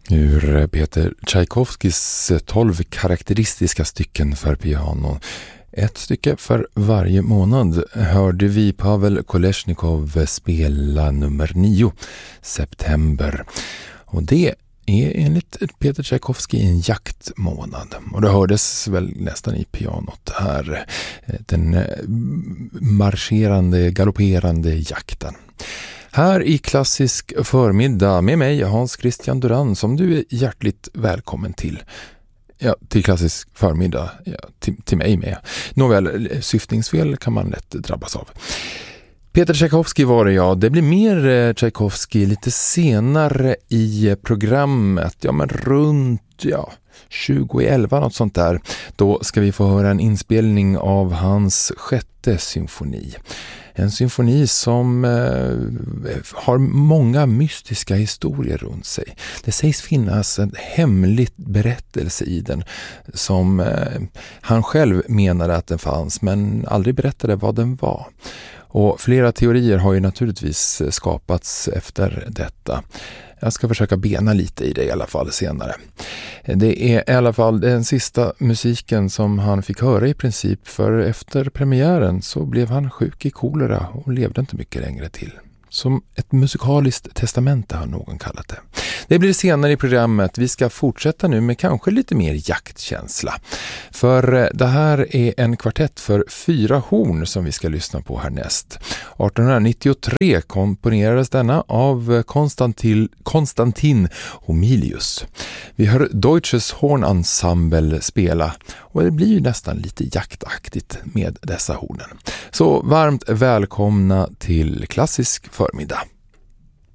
Ur Peter Tchaikovskys 12 karaktäristiska stycken för piano. Ett stycke för varje månad hörde vi Pavel Kolesnikov spela nummer 9, September. Och det är enligt Peter Tchaikovsky en jaktmånad. Och det hördes väl nästan i pianot här. Den marscherande, galopperande jakten. Här i Klassisk förmiddag med mig Hans Christian Duran, som du är hjärtligt välkommen till. Ja, till Klassisk förmiddag. Ja, till mig med. Nåväl, syftningsfel kan man lätt drabbas av. Peter Tchaikovsky var det, ja. Det blir mer Tchaikovsky lite senare i programmet. Ja, men runt 2011, något sånt där. Då ska vi få höra en inspelning av hans 6:e symfoni. En symfoni som har många mystiska historier runt sig. Det sägs finnas en hemlig berättelse i den som han själv menade att den fanns, men aldrig berättade vad den var. Och flera teorier har ju naturligtvis skapats efter detta. Jag ska försöka bena lite i det i alla fall senare. Det är i alla fall den sista musiken som han fick höra i princip, för efter premiären så blev han sjuk i kolera och levde inte mycket längre till. Som ett musikaliskt testamente har någon kallat det. Det blir senare i programmet. Vi ska fortsätta nu med kanske lite mer jaktkänsla. För det här är en kvartett för 4 horn som vi ska lyssna på härnäst. 1893 komponerades denna av Konstantin Homilius. Vi hör Deutsches Hornensemble spela, och det blir ju nästan lite jaktaktigt med dessa hornen. Så varmt välkomna till Klassisk förmiddag.